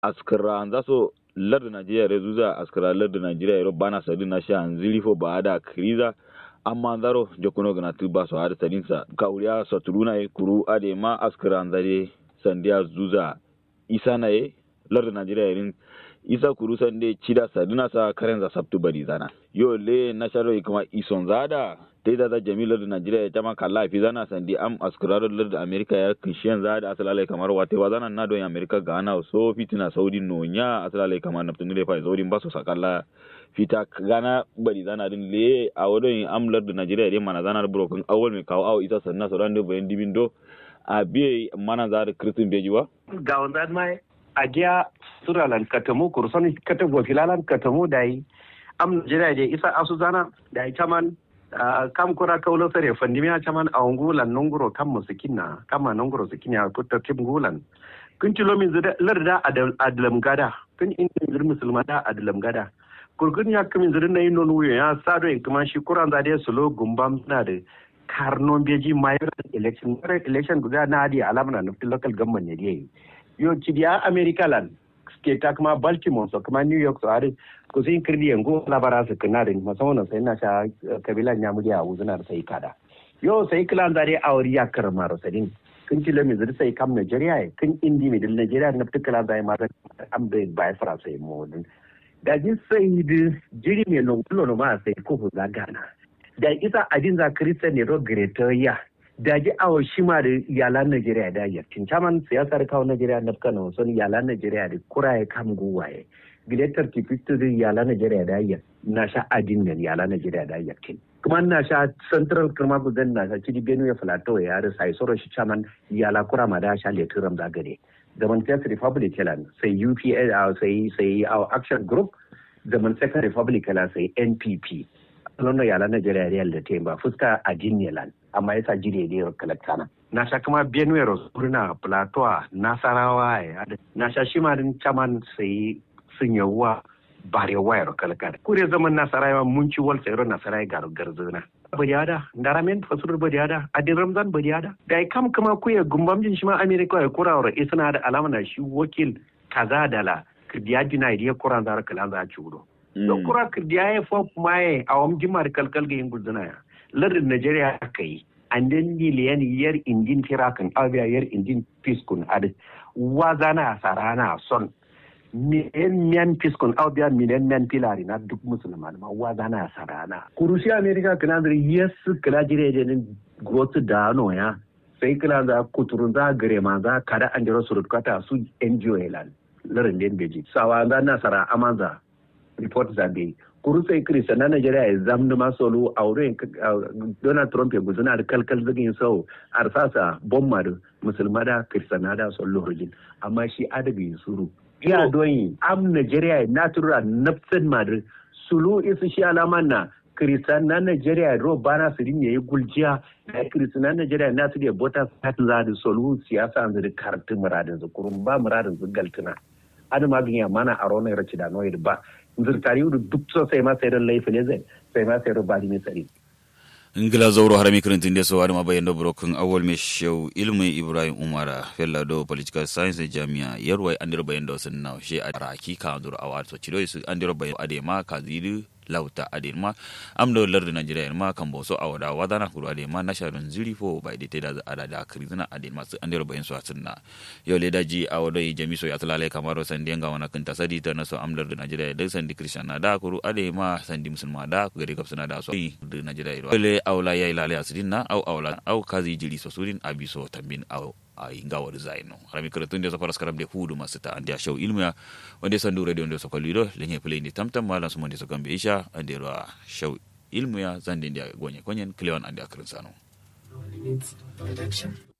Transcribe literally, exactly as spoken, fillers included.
askara za so lar Najeriya rezuza askara lar Najeriya ro bana sadin na sha anzili fo ba da kriza amma zaro jokuno gana tuba so har sadin sa kauriya saturuna e kuru ade ma askara anzare sandiya zuza isa na e lar Najeriya rin isa kuru sande cida sadina sa karenza sabtu bari zana yo le na sharo kuma ison zada dai da jamilar da Najeriya ya jama kalla fi zana sandi am askararar da Amerika ya kishiyan zada asalale kamar wate wa zana na don Amerika Ghana so fitina Saudi nonya asalale kamar naftun da fa Saudi ba so sakalla fita Ghana bari zana din le a wadon amlar da Najeriya dai mana zana broken awol mai kawo awo ita sanna so ran da bayan dibindo a biye mana zada kristin bejiwa ga wannan mai agiya suralan katamu kursan katabu filalan katamu dai am Najeriya dai isa asu zana da ita man Uh, kam kura kaulo sare fandimiya chaman a ungulan nongoro kam musikina kama nongoro sikina kutta tim gulan kun kilo min zada larda adalam gada kun in zir musulma da adalam gada kurkun ya kamin zirin nayi non wuya ya sado in kuma shi kuran zade sulo gumbam na da karnon beji mayoral election mayoral election guda na di alamna nufti local government ne dai yo cidiya America land ke ta kuma Baltimore so kuma New York so are ko sai kirdi yango labara su kanarin musamman sai na sha kabilan nyamuri a wuzuna sai kada yo sai kilan dare auri ya karma rosadin kin kilo mi zuri sai kam Nigeria kin indi mi dil Nigeria na fitikala dai ma am da bai fara sai mu da jin sai di jiri me no no ma sai ko za gana da isa adin za Christian ne ro greatoya da ji awo shi ma da yalan Najeriya da yakin caman siyasar kawo Najeriya na Kano son yalan Najeriya da kuraye kam guwaye giletar tipistu da yalan Najeriya da yakin na sha adin da yalan Najeriya da yakin kuma na sha central kuma gudan na sha cidi Benue Plateau ya da sai soro shi caman yala kura ma da sha leturam da gare da Manchester Republic kelan sai U P A sai sai our action group da Manchester Republic kelan sai N P P lono yala Najeriya real da temba fuska adin nelan amma yasa jire da yau kalaktana na sha kuma Benue Rosurna Plateau Nasarawa ya na sha shi ma din chaman sai sun yawa bare wayar kalakar kure zaman Nasarawa mun ci wal sai ro Nasarawa gar garzuna bariada ndaramen fasur bariada adin Ramzan bariada dai kam kuma kuye gumbam jin shi ma America ya kura wa isna da alama na shi wakil kaza dala kidiya dina idiya kuran zar kalan za ciwo don kura kidiya ya fop mai awam jimar kalkal ga yin guduna ya lardin Najeriya aka yi an den miliyan yar indin firakan abiya yar indin fiskun ad wazana sarana son miliyan miyan fiskun abiya miliyan miyan filari na duk musulman ma wazana sarana kurushi Amerika kana da yes kala jire da growth da no ya sai kala da kuturun za gare ma za kada an jira surut kata su N G O elan lardin den beji sawa za nasara amanza report zabe kuru sai kirista na Najeriya ya zamdu masolu a wurin Donald Trump ya guzuna da kalkal zagin sau arsasa bomma da musulma da kiristana da solu hujin amma shi adabi suru iya doyi am Najeriya na tura nafsin madrid sulu isu shi alaman na kiristan na Najeriya ro bana su rin yayi guljiya da kiristan na Najeriya na su da bota satin za da solu siyasa an da karatu muradin su kurun ba muradin su galtuna adama bin mana a ronar raci da noyi ba zirtari da duk so sai ma sai da laifin ne zai sai ma sai rubadi mai tsari ingila zauro harami kirintin da so adama bayan da broken awol mai show ilmi Ibrahim Umara fella do political science jami'a yarwai andir bayan da sun na she a raki ka dur awar so cido su andir bayan adema kazidu lauta adema amdo lardu Najeriya ma kan boso awada wadana kuru adema na sharun zuri fo bai dite da ada da krizna adema su andero bayin su atunna yo le daji awodo jamiso ya tulale kamaro sandi nga wana kinta sadi ta naso amlar da Najeriya da sandi kristana da kuru adema sandi musulma da ku gari kapsana da so da Najeriya le awla yayi lale asdinna aw awla aw kazi jili so surin abiso tambin aw a ingawar zaino harami karatun da safar skaram de hudu masu ta andiya show ilmiya wanda sandu radio da sokolido lenye play ni tamtam malan su monde so gambe isha andira show ilmiya zandin da gonye konyen cleon andiya krinsano